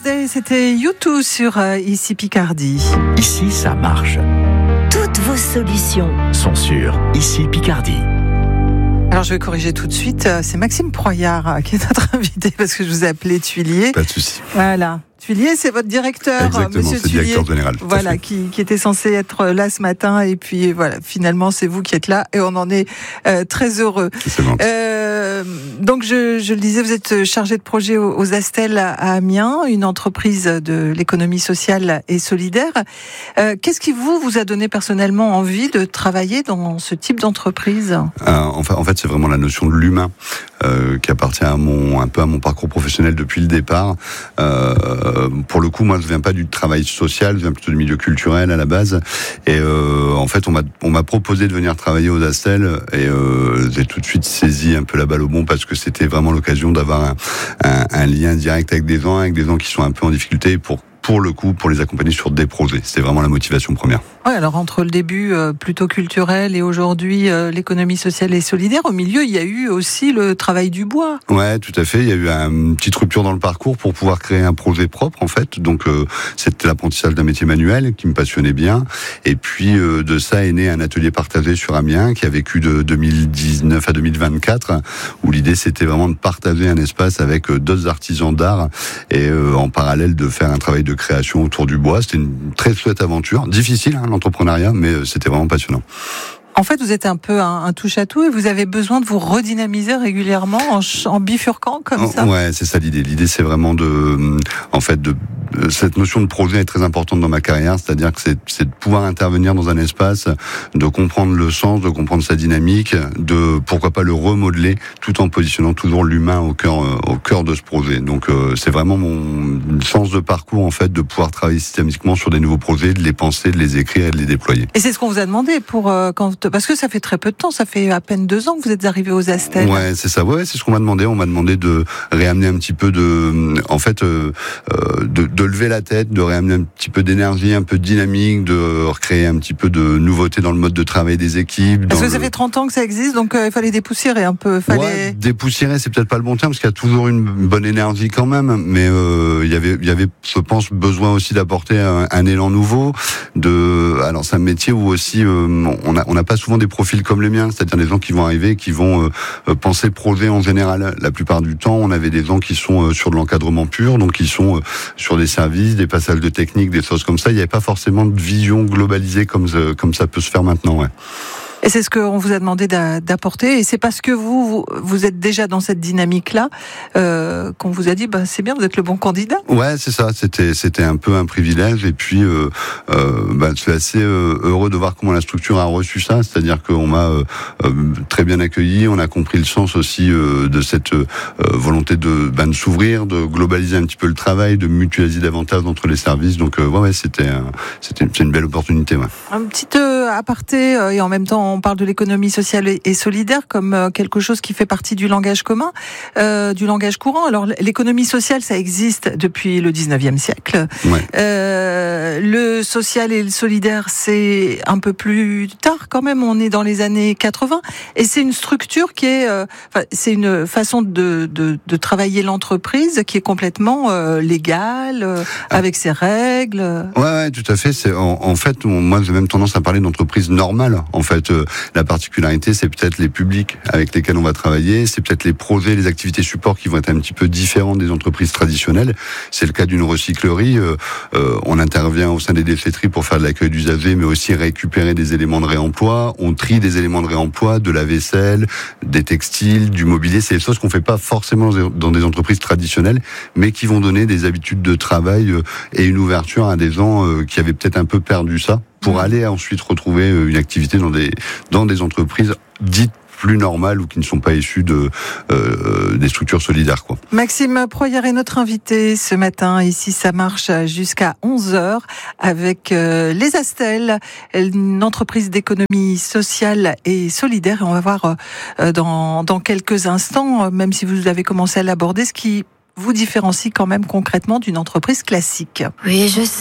Birthday, c'était U2 sur Ici Picardie. Ici, ça marche. Toutes vos solutions Sont sur Ici Picardie. Alors je vais corriger tout de suite, c'est Maxime Proyard qui est notre invité parce que je vous ai appelé Tuilier. Pas de souci. Voilà. Tuilier, c'est votre directeur, Exactement, Monsieur c'est Tuilier. directeur général. Voilà, qui était censé être là ce matin et puis voilà, finalement c'est vous qui êtes là et on en est très heureux. C'est bon. Donc je le disais, vous êtes chargé de projet aux Astels à Amiens, une entreprise de l'économie sociale et solidaire. Qu'est-ce qui vous a donné personnellement envie de travailler dans ce type d'entreprise ? En fait, c'est vraiment la notion de l'humain qui appartient à un peu à mon parcours professionnel depuis le départ. Pour le coup, moi, je viens pas du travail social, je viens plutôt du milieu culturel à la base. Et en fait, on m'a proposé de venir travailler aux Astels et j'ai tout de suite saisi un peu la balle au bon parce que c'était vraiment l'occasion d'avoir un lien direct avec des gens qui sont un peu en difficulté pour le coup, pour les accompagner sur des projets. C'était vraiment la motivation première. Ouais, alors entre le début plutôt culturel et aujourd'hui l'économie sociale et solidaire, au milieu, il y a eu aussi le travail du bois. Ouais, tout à fait. Il y a eu une petite rupture dans le parcours pour pouvoir créer un projet propre, en fait. Donc, c'était l'apprentissage d'un métier manuel qui me passionnait bien. Et puis, de ça est né un atelier partagé sur Amiens qui a vécu de 2019 à 2024, où l'idée, c'était vraiment de partager un espace avec d'autres artisans d'art et en parallèle de faire un travail de création autour du bois. C'était une très chouette aventure. Difficile, l'entrepreneuriat, mais c'était vraiment passionnant. En fait, vous êtes un peu un touche-à-tout et vous avez besoin de vous redynamiser régulièrement en bifurquant comme ça. Ouais, c'est ça l'idée. L'idée, c'est vraiment cette notion de projet est très importante dans ma carrière, c'est-à-dire que c'est de pouvoir intervenir dans un espace, de comprendre le sens, de comprendre sa dynamique, de pourquoi pas le remodeler, tout en positionnant toujours l'humain au cœur de ce projet. Donc, c'est vraiment mon sens de parcours, en fait, de pouvoir travailler systématiquement sur des nouveaux projets, de les penser, de les écrire et de les déployer. Et c'est ce qu'on vous a demandé parce que ça fait très peu de temps, ça fait à peine 2 ans que vous êtes arrivé aux Astels. Ouais, c'est ça. Ouais, c'est ce qu'on m'a demandé. On m'a demandé de réamener un petit peu de lever la tête, de réamener un petit peu d'énergie, un peu de dynamique, de recréer un petit peu de nouveauté dans le mode de travail des équipes. Parce que ça fait 30 ans que ça existe, donc il fallait dépoussiérer un peu. Ouais, dépoussiérer, c'est peut-être pas le bon terme, parce qu'il y a toujours une bonne énergie quand même, mais il y avait, je pense, besoin aussi d'apporter un élan nouveau. Alors c'est un métier où aussi on n'a pas souvent des profils comme les miens, c'est-à-dire des gens qui vont arriver, qui vont penser projet en général. La plupart du temps, on avait des gens qui sont sur de l'encadrement pur, donc qui sont sur des services, des passages de technique, des choses comme ça. Il n'y avait pas forcément de vision globalisée comme ça peut se faire maintenant. Ouais. Et c'est ce qu'on vous a demandé d'apporter. Et c'est parce que vous êtes déjà dans cette dynamique-là qu'on vous a dit, c'est bien, vous êtes le bon candidat. Ouais, c'est ça. C'était un peu un privilège. Et puis, je suis assez heureux de voir comment la structure a reçu ça. C'est-à-dire qu'on m'a très bien accueilli. On a compris le sens aussi de cette volonté de s'ouvrir, de globaliser un petit peu le travail, de mutualiser davantage entre les services. Donc, c'était une belle opportunité. Ouais. Un petit aparté et en même temps on parle de l'économie sociale et solidaire comme quelque chose qui fait partie du langage commun, du langage courant. Alors l'économie sociale, ça existe depuis le 19e siècle. Ouais. Le social et le solidaire, c'est un peu plus tard quand même. On est dans les années 80 et c'est une structure qui est, c'est une façon de travailler l'entreprise qui est complètement légale, avec ses règles. Ouais, tout à fait. C'est en fait, moi j'ai même tendance à parler d'entreprise normale. En fait, la particularité, c'est peut-être les publics avec lesquels on va travailler, c'est peut-être les projets, les activités support qui vont être un petit peu différentes des entreprises traditionnelles. C'est le cas d'une recyclerie. On intervient au sein des déchetteries pour faire de l'accueil d'usagers, mais aussi récupérer des éléments de réemploi. On trie des éléments de réemploi, de la vaisselle, des textiles, du mobilier. C'est des choses qu'on fait pas forcément dans des entreprises traditionnelles, mais qui vont donner des habitudes de travail et une ouverture à des gens qui avaient peut-être un peu perdu ça, pour aller ensuite retrouver une activité dans des entreprises dites plus normales ou qui ne sont pas issues des structures solidaires, quoi. Maxime Proyard est notre invité ce matin. Ici, ça marche jusqu'à 11h avec les Astels, une entreprise d'économie sociale et solidaire. Et on va voir dans quelques instants, même si vous avez commencé à l'aborder, ce qui vous différencie quand même concrètement d'une entreprise classique. Oui, je sais.